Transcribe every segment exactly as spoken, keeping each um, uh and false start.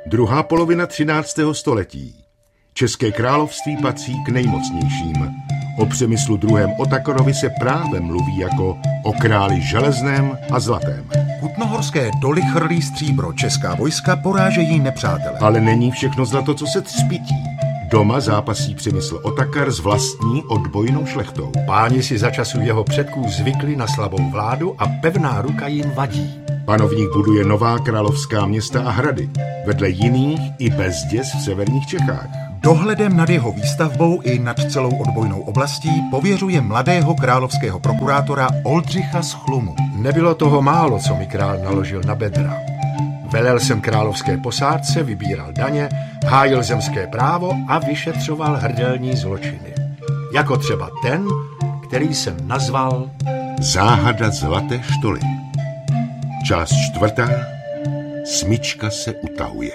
Druhá polovina třináctého století. České království patří k nejmocnějším. O Přemyslu druhém. Otakorovi se právem mluví jako o králi železném a zlatém. Kutnohorské doly chrlí stříbro, česká vojska porážejí nepřátele. Ale není všechno zlato, co se třpití. Doma zápasí Přemysl Otakar s vlastní odbojnou šlechtou. Páni si za času jeho předků zvykli na slabou vládu a pevná ruka jim vadí. Panovník buduje nová královská města a hrady, vedle jiných i bezděs v severních Čechách. Dohledem nad jeho výstavbou i nad celou odbojnou oblastí pověřuje mladého královského prokurátora Oldřicha z Chlumu. Nebylo toho málo, co mi král naložil na bedra. Velel jsem královské posádce, vybíral daně, hájil zemské právo a vyšetřoval hrdelní zločiny. Jako třeba ten, který jsem nazval Záhada zlaté štoly. Část čtvrtá. Smyčka se utahuje.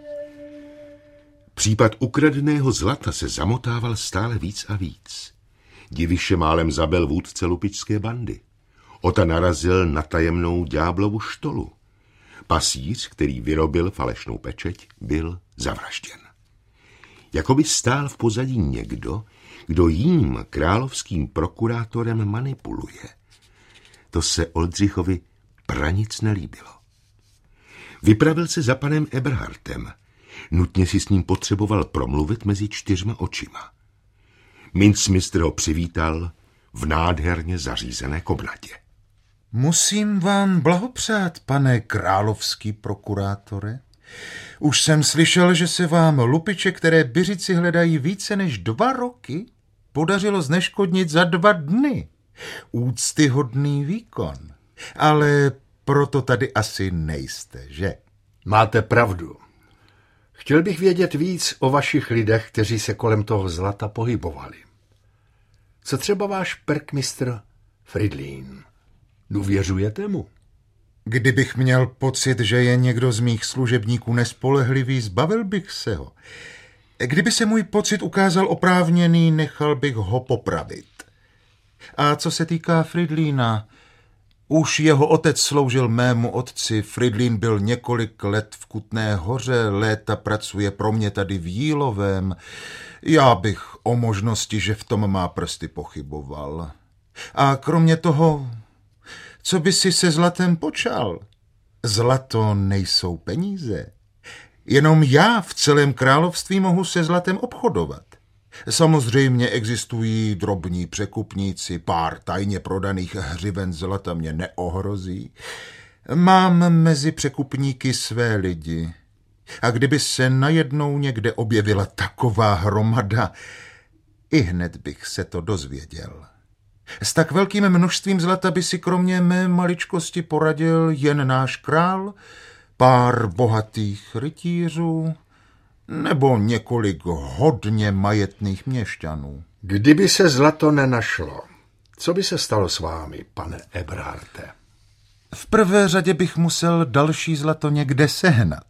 Případ ukradeného zlata se zamotával stále víc a víc. Diviše málem zabil vůdce lupičské bandy. Ota narazil na tajemnou ďáblovu štolu. Pasíř, který vyrobil falešnou pečeť, byl zavražděn. Jakoby stál v pozadí někdo, kdo jím královským prokurátorem manipuluje. To se Oldřichovi pranic nelíbilo. Vypravil se za panem Eberhardtem. Nutně si s ním potřeboval promluvit mezi čtyřma očima. Mincmistr ho přivítal v nádherně zařízené komnatě. Musím vám blahopřát, pane královský prokurátore. Už jsem slyšel, že se vám lupiče, které Byřici hledají více než dva roky, podařilo zneškodnit za dva dny. Úctyhodný výkon. Ale proto tady asi nejste, že? Máte pravdu. Chtěl bych vědět víc o vašich lidech, kteří se kolem toho zlata pohybovali. Co třeba váš perkmistr Fridlín? Důvěřujete mu? Kdybych měl pocit, že je někdo z mých služebníků nespolehlivý, zbavil bych se ho. Kdyby se můj pocit ukázal oprávněný, nechal bych ho popravit. A co se týká Fridlína, už jeho otec sloužil mému otci. Fridlín byl několik let v Kutné Hoře, léta pracuje pro mě tady v Jílovém. Já bych o možnosti, že v tom má prsty, pochyboval. A kromě toho, co by si se zlatem počal? Zlato nejsou peníze. Jenom já v celém království mohu se zlatem obchodovat. Samozřejmě existují drobní překupníci, pár tajně prodaných hřiven zlata mě neohrozí. Mám mezi překupníky své lidi. A kdyby se najednou někde objevila taková hromada, i hned bych se to dozvěděl. S tak velkým množstvím zlata by si kromě mé maličkosti poradil jen náš král, pár bohatých rytířů nebo několik hodně majetných měšťanů. Kdyby se zlato nenašlo, co by se stalo s vámi, pane Eberharte? V prvé řadě bych musel další zlato někde sehnat.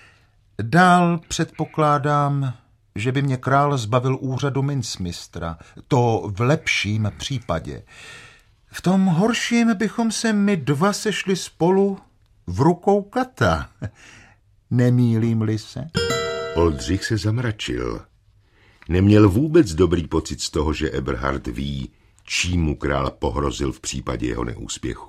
Dál předpokládám, že by mě král zbavil úřadu mincmistra. To v lepším případě. V tom horším bychom se my dva sešli spolu v rukou kata. Nemýlím-li se? Oldřich se zamračil. Neměl vůbec dobrý pocit z toho, že Eberhard ví, čím mu král pohrozil v případě jeho neúspěchu.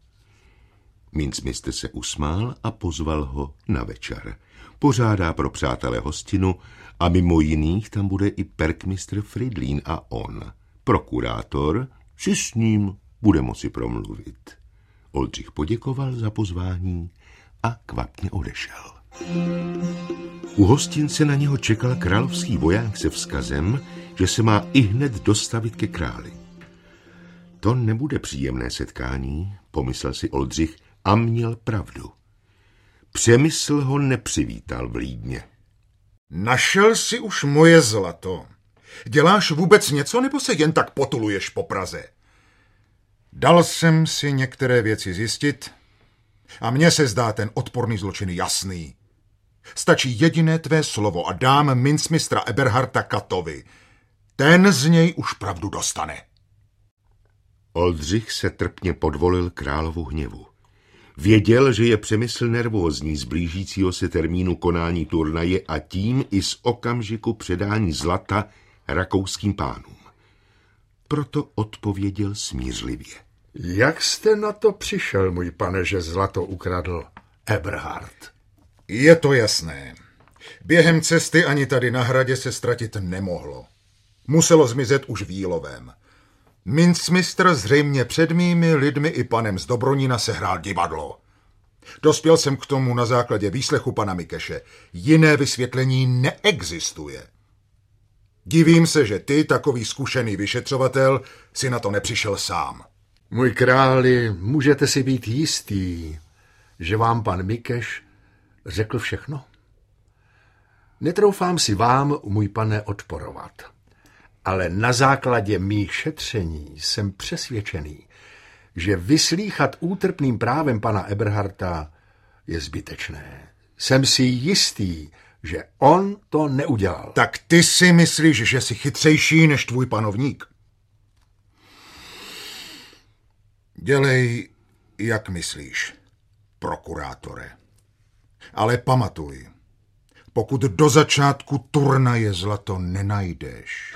Mincmistr se usmál a pozval ho na večer. Pořádá pro přátelé hostinu a mimo jiných tam bude i perkmistr Fridlín a on, prokurátor, si s ním bude moci promluvit. Oldřich poděkoval za pozvání a kvapně odešel. U hostince na něho čekal královský voják se vzkazem, že se má ihned dostavit ke králi. To nebude příjemné setkání, pomyslel si Oldřich a měl pravdu. Přemysl ho nepřivítal vlídně. Našel si už moje zlato. Děláš vůbec něco, nebo se jen tak potuluješ po Praze? Dal jsem si některé věci zjistit a mně se zdá ten odporný zločin jasný. Stačí jediné tvé slovo a dám mincmistra Eberharta katovi. Ten z něj už pravdu dostane. Oldřich se trpně podvolil královu hněvu. Věděl, že je Přemysl nervózní z blížícího se termínu konání turnaje a tím i z okamžiku předání zlata rakouským pánům. Proto odpověděl smířlivě. Jak jste na to přišel, můj pane, že zlato ukradl Eberhard? Je to jasné. Během cesty ani tady na hradě se ztratit nemohlo. Muselo zmizet už v Jílovém. Mincmistr zřejmě před mými lidmi i panem z Dobronína sehrál divadlo. Dospěl jsem k tomu na základě výslechu pana Mikeše. Jiné vysvětlení neexistuje. Divím se, že ty, takový zkušený vyšetřovatel, si na to nepřišel sám. Můj králi, můžete si být jistý, že vám pan Mikeš řekl všechno? Netroufám si vám, můj pane, odporovat. Ale na základě mých šetření jsem přesvědčený, že vyslýchat útrpným právem pana Eberharda je zbytečné. Jsem si jistý, že on to neudělal. Tak ty si myslíš, že jsi chytřejší než tvůj panovník? Dělej, jak myslíš, prokurátore. Ale pamatuj, pokud do začátku turnaje zlato nenajdeš.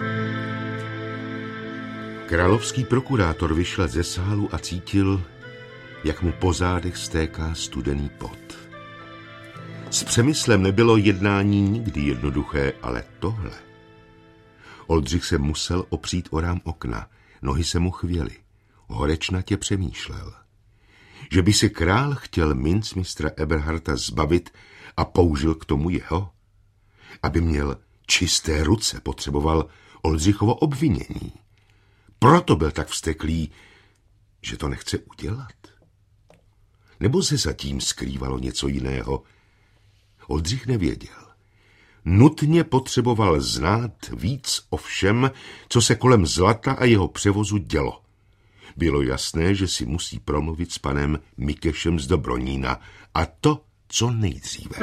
Královský prokurátor vyšel ze sálu a cítil, jak mu po zádech stéká studený pot. S Přemyslem nebylo jednání nikdy jednoduché, ale tohle. Oldřich se musel opřít o rám okna, nohy se mu chvěly, horečnatě přemýšlel. Že by si král chtěl mincmistra Eberharda zbavit a použil k tomu jeho? Aby měl čisté ruce, potřeboval Oldřichovo obvinění. Proto byl tak vzteklý, že to nechce udělat. Nebo se zatím skrývalo něco jiného? Oldřich nevěděl. Nutně potřeboval znát víc o všem, co se kolem zlata a jeho převozu dělo. Bylo jasné, že si musí promluvit s panem Mikešem z Dobronína, a to co nejdříve.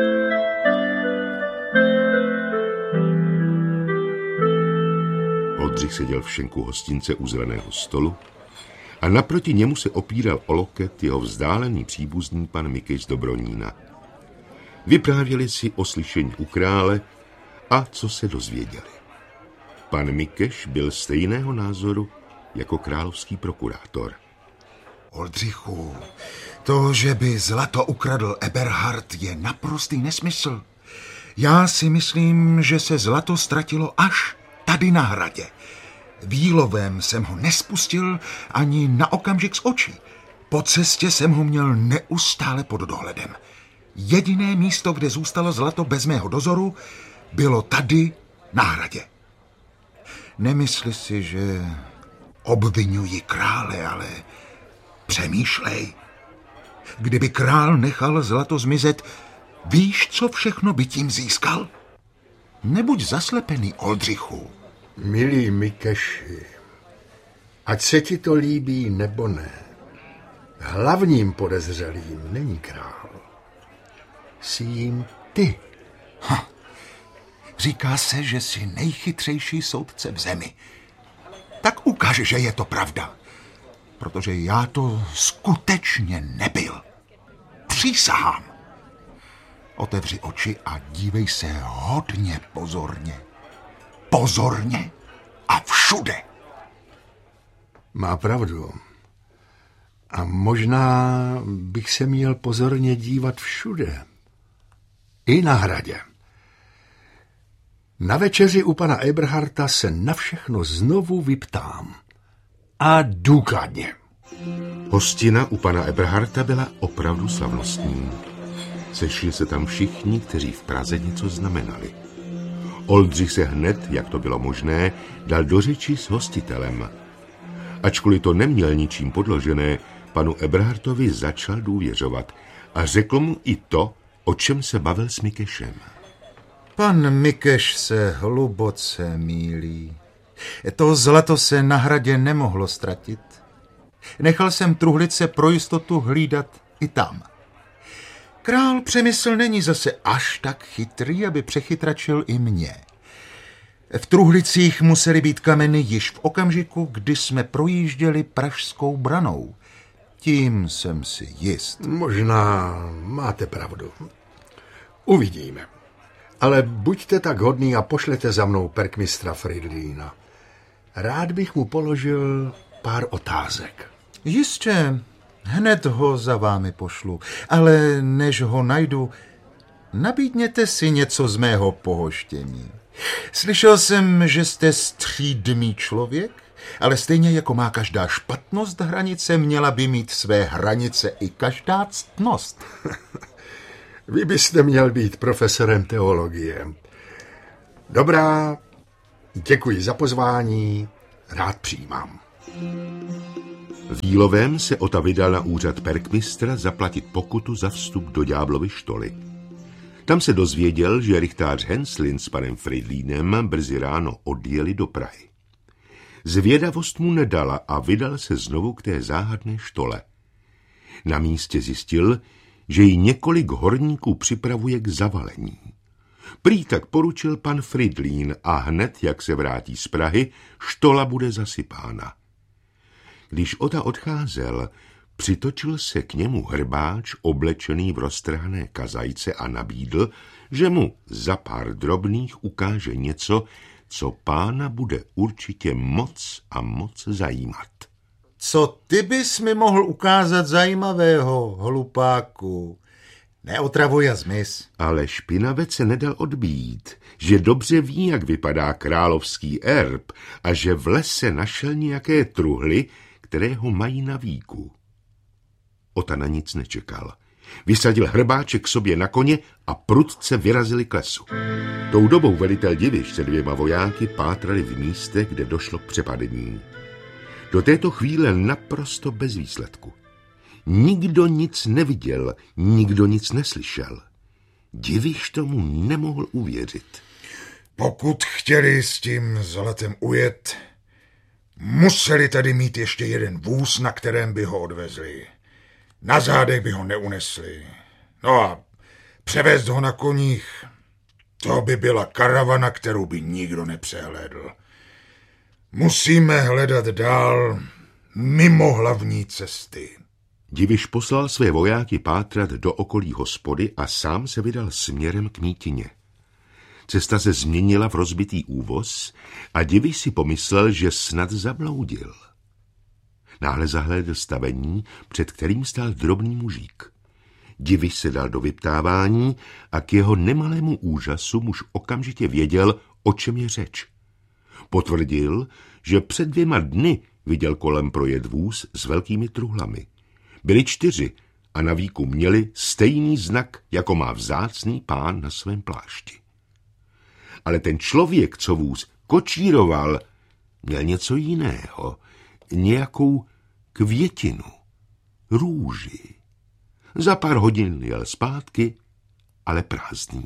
Oldřich seděl v šenku hostince u zeleného stolu a naproti němu se opíral o loket jeho vzdálený příbuzný pan Mikeš z Dobronína. Vyprávěli si o slyšení u krále a co se dozvěděli. Pan Mikeš byl stejného názoru jako královský prokurátor. Oldřichu, to, že by zlato ukradl Eberhard, je naprostý nesmysl. Já si myslím, že se zlato ztratilo až tady na hradě. V Jílovém jsem ho nespustil ani na okamžik z očí. Po cestě jsem ho měl neustále pod dohledem. Jediné místo, kde zůstalo zlato bez mého dozoru, bylo tady na hradě. Nemysli si, že obvinuji krále, ale přemýšlej. Kdyby král nechal zlato zmizet, víš, co všechno by tím získal? Nebuď zaslepený, Oldřichu. Milý Mikeši, ať se ti to líbí nebo ne, hlavním podezřelým není král. Jsi jim ty. Ha. Říká se, že jsi nejchytřejší soudce v zemi. Tak ukaž, že je to pravda. Protože já to skutečně nebyl. Přísahám. Otevři oči a dívej se hodně pozorně. Pozorně a všude. Má pravdu. A možná bych se měl pozorně dívat všude. I na hradě. Na večeři u pana Eberharda se na všechno znovu vyptám. A důkladně. Hostina u pana Eberharda byla opravdu slavnostní. Sešli se tam všichni, kteří v Praze něco znamenali. Oldřich se hned, jak to bylo možné, dal do řeči s hostitelem. Ačkoliv to neměl ničím podložené, panu Eberhardovi začal důvěřovat a řekl mu i to, o čem se bavil s Mikešem. Pan Mikeš se hluboce mýlí. To zlato se na hradě nemohlo ztratit. Nechal jsem truhlice pro jistotu hlídat i tam. Král Přemysl není zase až tak chytrý, aby přechytračil i mě. V truhlicích musely být kameny již v okamžiku, kdy jsme projížděli Pražskou branou. Tím jsem si jist. Možná máte pravdu. Uvidíme. Ale buďte tak hodný a pošlete za mnou perkmistra Fridlína. Rád bych mu položil pár otázek. Jistě, hned ho za vámi pošlu, ale než ho najdu, nabídněte si něco z mého pohoštění. Slyšel jsem, že jste střídmý člověk, ale stejně jako má každá špatnost hranice, měla by mít své hranice i každá ctnost. Vy byste měl být profesorem teologie. Dobrá, děkuji za pozvání, rád přijímám. V Jílovém se Ota vydal na úřad perkmistra zaplatit pokutu za vstup do ďáblovy štoly. Tam se dozvěděl, že rychtář Henslin s panem Fridlínem brzy ráno odjeli do Prahy. Zvědavost mu nedala a vydal se znovu k té záhadné štole. Na místě zjistil, že ji několik horníků připravuje k zavalení. Prý tak poručil pan Fridlín a hned, jak se vrátí z Prahy, štola bude zasypána. Když Ota odcházel, přitočil se k němu hrbáč oblečený v roztrhané kazajce a nabídl, že mu za pár drobných ukáže něco, co pána bude určitě moc a moc zajímat. Co ty bys mi mohl ukázat zajímavého, hlupáku? Neotravuj a zmiz. Ale špinavec se nedal odbít, že dobře ví, jak vypadá královský erb a že v lese našel nějaké truhly, které ho mají na víku. Ota na nic nečekal. Vysadil hrbáček sobě na koně a prudce vyrazili k lesu. Tou dobou velitel Diviš se dvěma vojáky pátrali v místech, kde došlo k přepadení. Do této chvíle naprosto bez výsledku. Nikdo nic neviděl, nikdo nic neslyšel. Diviš tomu nemohl uvěřit. Pokud chtěli s tím zlatem ujet, museli tady mít ještě jeden vůz, na kterém by ho odvezli. Na zádech by ho neunesli. No a převést ho na koních, to by byla karavana, kterou by nikdo nepřehlédl. Musíme hledat dál mimo hlavní cesty. Diviš poslal své vojáky pátrat do okolí hospody a sám se vydal směrem k mítině. Cesta se změnila v rozbitý úvoz a Diviš si pomyslel, že snad zabloudil. Náhle zahlédl stavení, před kterým stál drobný mužík. Diviš se dal do vyptávání a k jeho nemalému úžasu muž okamžitě věděl, o čem je řeč. Potvrdil, že před dvěma dny viděl kolem projet vůz s velkými truhlami. Byli čtyři a na víku měli stejný znak, jako má vzácný pán na svém plášti. Ale ten člověk, co vůz kočíroval, měl něco jiného, nějakou květinu, růži. Za pár hodin jel zpátky, ale prázdný.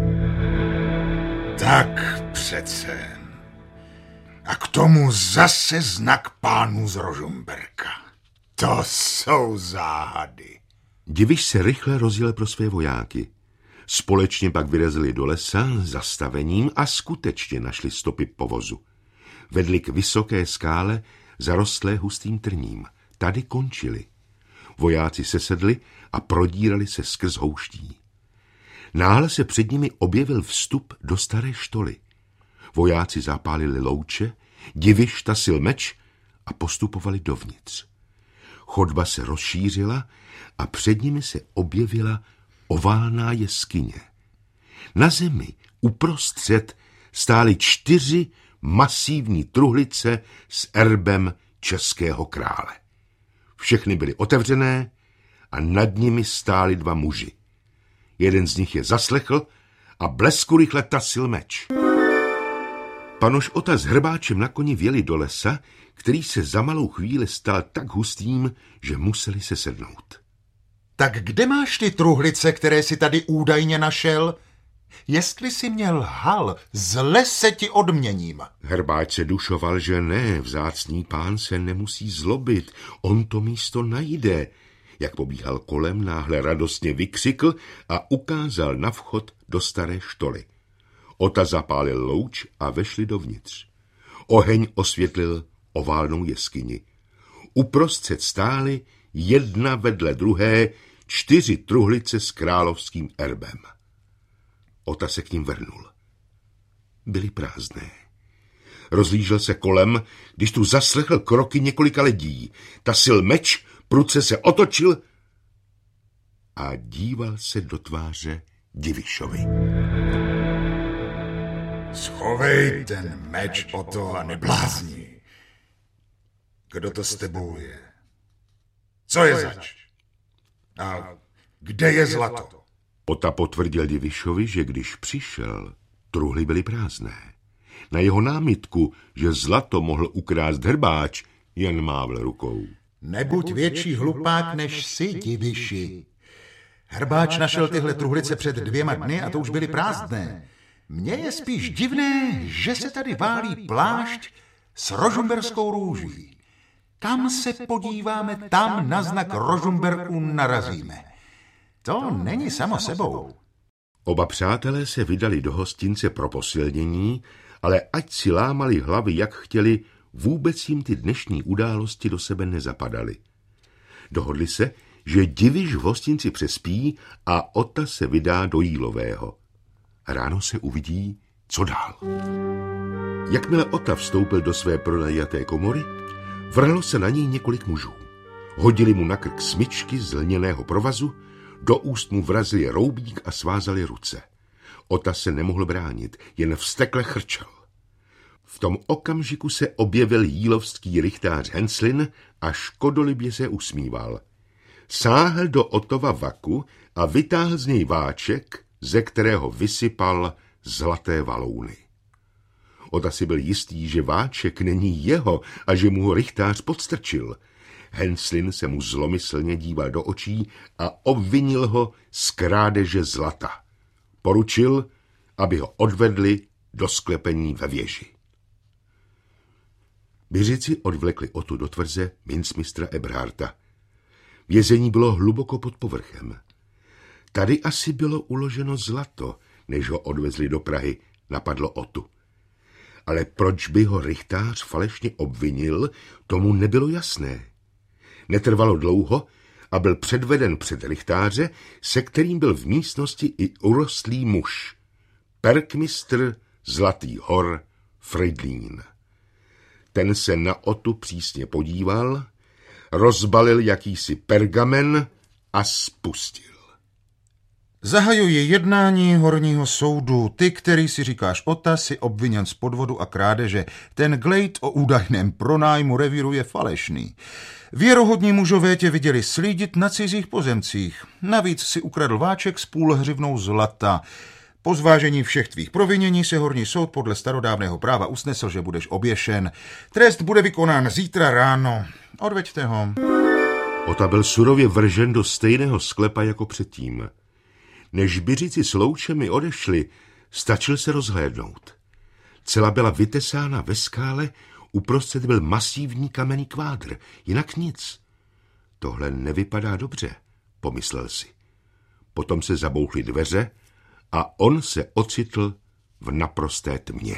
Tak přece. A k tomu zase znak pánů z Rožumberka. To jsou záhady. Diviš se rychle rozjel pro své vojáky. Společně pak vyrazili do lesa zastavením a skutečně našli stopy povozu. Vedli k vysoké skále, zarostlé hustým trním. Tady končili. Vojáci sesedli a prodírali se skrz houští. Náhle se před nimi objevil vstup do staré štoly. Vojáci zapálili louče, Diviš tasil meč a postupovali dovnitř. Chodba se rozšířila a před nimi se objevila oválná jeskyně. Na zemi uprostřed stály čtyři masívní truhlice s erbem českého krále. Všechny byly otevřené a nad nimi stáli dva muži. Jeden z nich je zaslechl a blesku rychle tasil meč. Panoš Ota s hrbáčem na koni vjeli do lesa, který se za malou chvíli stal tak hustým, že museli se sednout. Tak kde máš ty truhlice, které si tady údajně našel? Jestli si měl hal, zle se ti odměním. Hrbáč se dušoval, že ne, vzácný pán se nemusí zlobit, on to místo najde. Jak pobíhal kolem, náhle radostně vykřikl a ukázal na vchod do staré štoly. Ota zapálil louč a vešli dovnitř. Oheň osvětlil oválnou jeskyni. Uprostřed stály jedna vedle druhé, čtyři truhlice s královským erbem. Ota se k ním vrhnul. Byly prázdné. Rozlížel se kolem, když tu zaslechl kroky několika lidí. Tasil meč, prudce se otočil a díval se do tváře Divišovi. Schovej ten meč, Oto, a neblázni. Kdo to s tebou je? Co je zač? A kde je zlato? Ota potvrdil Divišovi, že když přišel, truhly byly prázdné. Na jeho námitku, že zlato mohl ukrást hrbáč, jen mávl rukou. Nebuď větší hlupák než si, Diviši. Hrbáč našel tyhle truhlice před dvěma dny a to už byly prázdné. Mně je spíš divné, že se tady válí plášť s rožumberskou růží. Kam se podíváme, tam na znak Rožumberku narazíme. To není samo sebou. Oba přátelé se vydali do hostince pro posilnění, ale ať si lámali hlavy, jak chtěli, vůbec jim ty dnešní události do sebe nezapadaly. Dohodli se, že Diviš v hostinci přespí a Ota se vydá do Jílového. Ráno se uvidí, co dál. Jakmile Ota vstoupil do své pronajaté komory, vrhlo se na něj několik mužů. Hodili mu na krk smyčky z lněného provazu, do úst mu vrazili roubík a svázali ruce. Ota se nemohl bránit, jen vztekle chrčel. V tom okamžiku se objevil jílovský rychtář Henslin a škodolibě se usmíval. Sáhl do Otova vaku a vytáhl z něj váček, ze kterého vysypal zlaté valouny. Ota si byl jistý, že váček není jeho a že mu ho rychtář podstrčil. Henslin se mu zlomyslně díval do očí a obvinil ho z krádeže zlata. Poručil, aby ho odvedli do sklepení ve věži. Běžici odvlekli Otu do tvrze mincmistra Eberharta. Vězení bylo hluboko pod povrchem. Tady asi bylo uloženo zlato, než ho odvezli do Prahy, napadlo Otu. Ale proč by ho rychtář falešně obvinil, tomu nebylo jasné. Netrvalo dlouho a byl předveden před rychtáře, se kterým byl v místnosti i urostlý muž. Perkmistr Zlatý hor Fridlín. Ten se na Otu přísně podíval, rozbalil jakýsi pergamen a spustil. Zahajuji jednání horního soudu. Ty, který si říkáš Ota, si obviněn z podvodu a krádeže. Ten glejt o údajném pronájmu revíru je falešný. Věrohodní mužové tě viděli slídit na cizích pozemcích. Navíc si ukradl váček s půl hřivnou zlata. Po zvážení všech tvých provinění se horní soud podle starodávného práva usnesl, že budeš oběšen. Trest bude vykonán zítra ráno. Odveďte ho. Ota byl surově vržen do stejného sklepa jako předtím. Než Běžici s loučemi odešli, stačil se rozhlédnout. Cela byla vytesána ve skále, uprostřed byl masívní kamenný kvádr, jinak nic. Tohle nevypadá dobře, pomyslel si. Potom se zabouchly dveře a on se ocitl v naprosté tmě.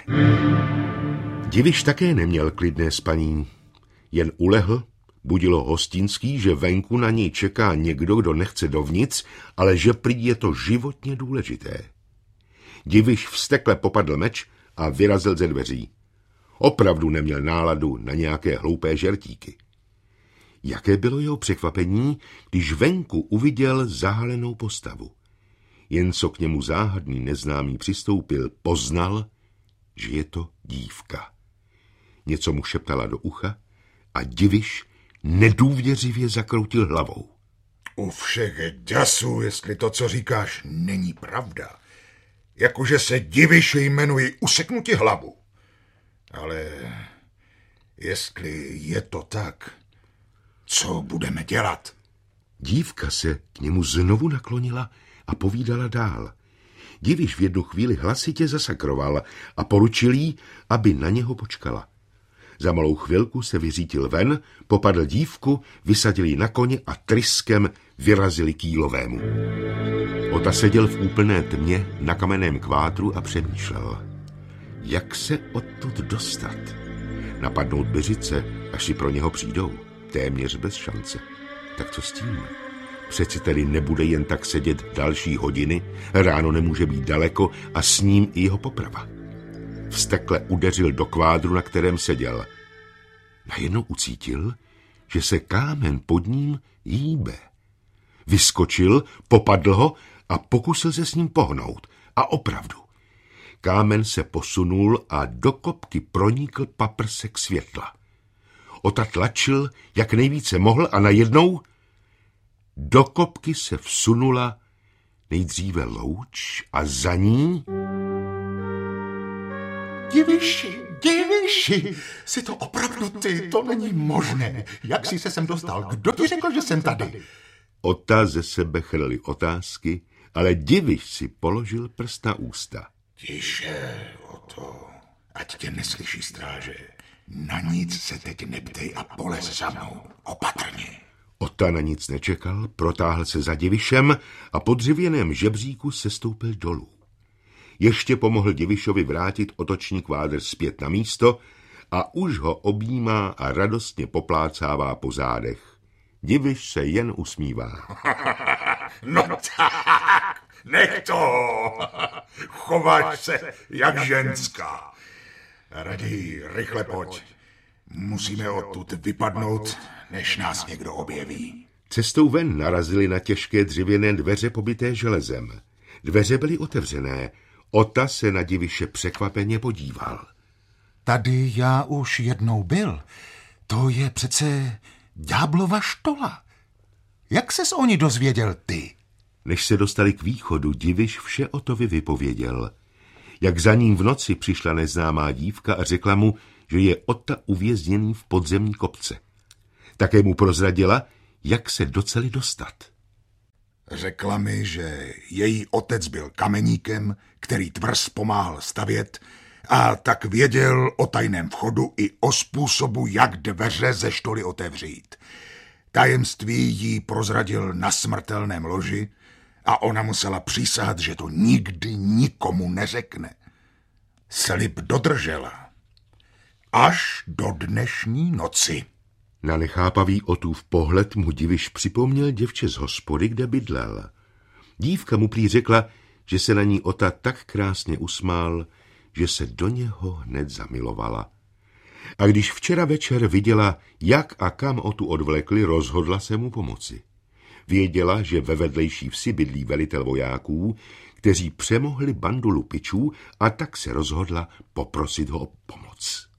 Diviš také neměl klidné spaní, jen ulehl. Budilo hostinský, že venku na něj čeká někdo, kdo nechce dovnitř, ale že prý je to životně důležité. Diviš vztekle popadl meč a vyrazil ze dveří. Opravdu neměl náladu na nějaké hloupé žertíky. Jaké bylo jeho překvapení, když venku uviděl zahalenou postavu. Jen co k němu záhadný neznámý přistoupil, poznal, že je to dívka. Něco mu šeptala do ucha a Diviš nedůvěřivě zakroutil hlavou. U všech děsů, jestli to, co říkáš, není pravda. Jakože se Diviš jmenuji, useknu ti hlavu. Ale jestli je to tak, co budeme dělat? Dívka se k němu znovu naklonila a povídala dál. Diviš v jednu chvíli hlasitě zasakroval a poručil jí, aby na něho počkala. Za malou chvilku se vyřítil ven, popadl dívku, vysadil ji na koně a tryskem vyrazili k Jílovému. Ota seděl v úplné tmě na kamenném kvádru a přemýšlel. Jak se odtud dostat? Napadnout Běžice, až si pro něho přijdou? Téměř bez šance. Tak co s tím? Přeci tedy nebude jen tak sedět další hodiny, ráno nemůže být daleko a s ním i jeho poprava. Vztekle udeřil do kvádru, na kterém seděl. Najednou ucítil, že se kámen pod ním hýbe. Vyskočil, popadl ho a pokusil se s ním pohnout. A opravdu. Kámen se posunul a do kopky pronikl paprsek světla. Ota tlačil, jak nejvíce mohl a najednou do kopky se vsunula nejdříve louč a za ní... Diviši, Diviši, jsi to opravdu ty, to není možné. Jak jsi se sem dostal? Kdo ti řekl, že jsem tady? Ota ze sebe chrlily otázky, ale Diviš si položil prst na ústa. Tiše, Oto, ať tě neslyší stráže. Na nic se teď neptej a polez za mnou. Opatrně. Ota na nic nečekal, protáhl se za Divišem a po dřevěném žebříku sestoupil dolů. Ještě pomohl Divišovi vrátit otočný kvádr zpět na místo a už ho objímá a radostně poplácává po zádech. Diviš se jen usmívá. No tak, nech to. Chováš se jak ženská. Raději rychle pojď. Musíme odtud vypadnout, než nás někdo objeví. Cestou ven narazili na těžké dřevěné dveře pobité železem. Dveře byly otevřené. Ota se na Diviše překvapeně podíval. Tady já už jednou byl. To je přece ďáblova štola. Jak ses o ní dozvěděl ty? Než se dostali k východu, Diviš vše Otovi vypověděl. Jak za ním v noci přišla neznámá dívka a řekla mu, že je Ota uvězněný v podzemní kopce. Také mu prozradila, jak se do cely dostat. Řekla mi, že její otec byl kameníkem, který tvrz pomáhal stavět, a tak věděl o tajném vchodu i o způsobu, jak dveře ze štoly otevřít. Tajemství jí prozradil na smrtelném loži a ona musela přísahat, že to nikdy nikomu neřekne. Slib dodržela. Až do dnešní noci. Na nechápavý Otův pohled mu Diviš připomněl děvče z hospody, kde bydlel. Dívka mu prý řekla, že se na ní Ota tak krásně usmál, že se do něho hned zamilovala. A když včera večer viděla, jak a kam Otu odvlekli, rozhodla se mu pomoci. Věděla, že ve vedlejší vsi bydlí velitel vojáků, kteří přemohli bandu lupičů, a tak se rozhodla poprosit ho o pomoc.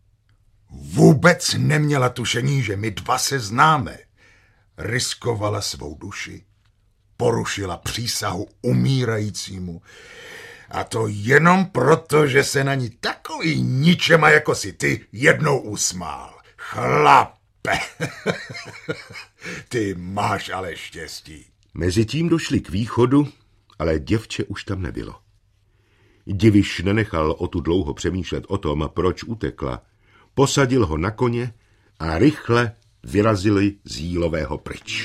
Vůbec neměla tušení, že my dva se známe. Riskovala svou duši, porušila přísahu umírajícímu. A to jenom proto, že se na ní takový ničema jako si ty jednou usmál. Chlape! Ty máš ale štěstí. Mezitím došli k východu, ale děvče už tam nebylo. Diviš nenechal Otu dlouho přemýšlet o tom, proč utekla. Posadil ho na koně a rychle vyrazili z Jílového pryč.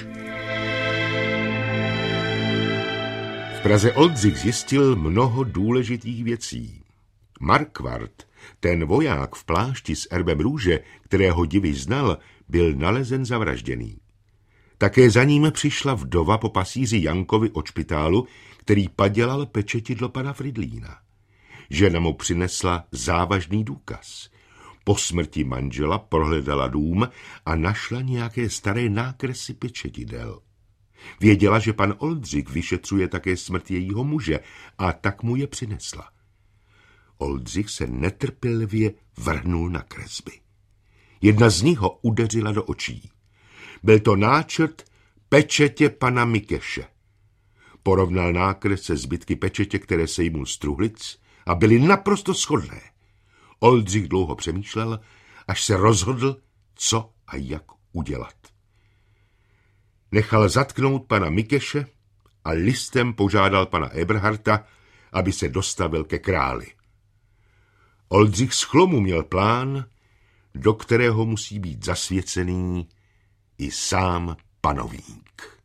V Praze Oldřich zjistil mnoho důležitých věcí. Markvart, ten voják v plášti s erbem růže, kterého Diviš znal, byl nalezen zavražděný. Také za ním přišla vdova po pasíři Jankovi od špitálu, který padělal pečetidlo pana Fridlína. Žena mu přinesla závažný důkaz. Po smrti manžela prohledala dům a našla nějaké staré nákresy pečetidel. Věděla, že pan Oldřich vyšetřuje také smrt jejího muže, a tak mu je přinesla. Oldřich se netrpělivě vrhnul na kresby. Jedna z nich ho udeřila do očí. Byl to náčrt pečetě pana Mikeše. Porovnal nákres se zbytky pečetě, které sejmul z truhlic, a byly naprosto shodné. Oldřich dlouho přemýšlel, až se rozhodl, co a jak udělat. Nechal zatknout pana Mikeše a listem požádal pana Eberharta, aby se dostavil ke králi. Oldřich z chlomu měl plán, do kterého musí být zasvěcený i sám panovník.